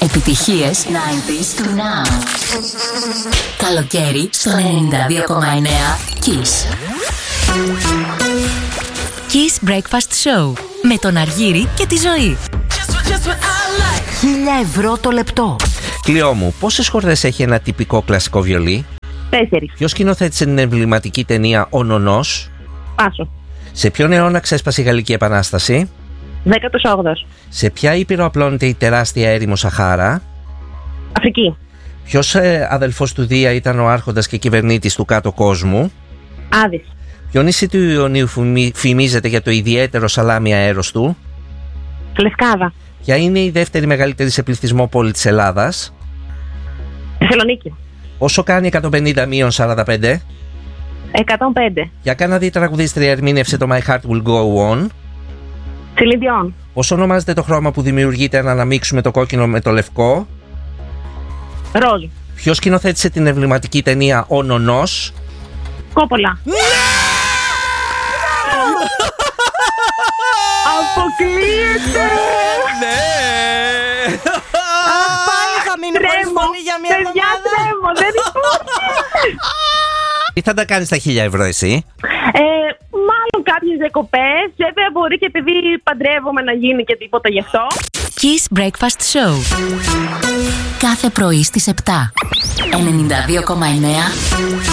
Επιτυχίες 90s to now. Καλοκαίρι στο 92,9 Kiss. Kiss Breakfast Show με τον Αργύρη και τη Ζωή. 1.000 € το λεπτό. Κλειό μου, πόσες χορδές έχει ένα τυπικό κλασικό βιολί? 4. Ποιος σκηνοθέτησε την εμβληματική ταινία Ο Νονός? Πάσο. Σε ποιον αιώνα ξέσπασε η Γαλλική Επανάσταση? 18ος. Σε ποια ήπειρο απλώνεται η τεράστια έρημο Σαχάρα? Αφρική. Ποιος αδελφός του Δία ήταν ο άρχοντας και κυβερνήτης του κάτω κόσμου? Άδης. Ποιο νησί του Ιωνίου φημίζεται για το ιδιαίτερο σαλάμι αέρος του? Λευκάδα. Ποια είναι η δεύτερη μεγαλύτερη σε πληθυσμό πόλη της Ελλάδας? Θεσσαλονίκη. Όσο κάνει 150 μείον 45? 105. Για Καναδή τραγουδίστρια ερμήνευσε το My Heart Will Go On? Celine Dion. Πώς ονομάζεται το χρώμα που δημιουργείται αν αναμίξουμε το κόκκινο με το λευκό? Ροζ. Ποιος σκηνοθέτησε την εμβληματική ταινία Ο Νονός? Κόπολα. Αποκλείεται! Ναι! Πάλι θα μείνει χωρίς φωνή για μια εβδομάδα. Τρέμω, δεν υπάρχει. Τι θα τα κάνεις τα 1.000 € εσύ? Μάλλον κάποιες διακοπές. Βέβαια μπορεί και επειδή παντρεύομαι να γίνει και τίποτα γι' αυτό. Kiss Breakfast Show. Κάθε πρωί στις 7. 92,9